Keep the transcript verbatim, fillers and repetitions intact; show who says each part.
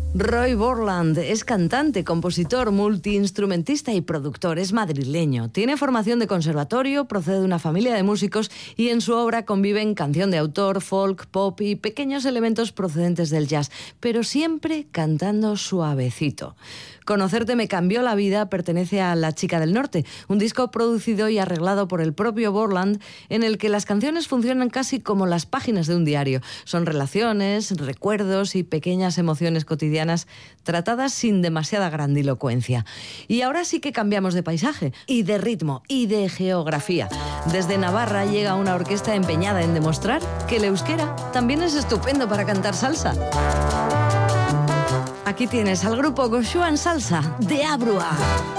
Speaker 1: Roy Borland es cantante, compositor, multiinstrumentista y productor. Es madrileño. Tiene formación de conservatorio, procede de una familia de músicos y en su obra conviven canción de autor, folk, pop y pequeños elementos procedentes del jazz, pero siempre cantando suavecito. Conocerte me cambió la vida pertenece a La Chica del Norte, un disco producido y arreglado por el propio Borland, en el que las canciones funcionan casi como las páginas de un diario. Son relaciones, recuerdos y pequeñas emociones cotidianas tratadas sin demasiada grandilocuencia. Y ahora sí que cambiamos de paisaje, y de ritmo, y de geografía. Desde Navarra llega una orquesta empeñada en demostrar que el euskera también es estupendo para cantar salsa. Aquí tienes al grupo Goshuan Salsa de Abrua.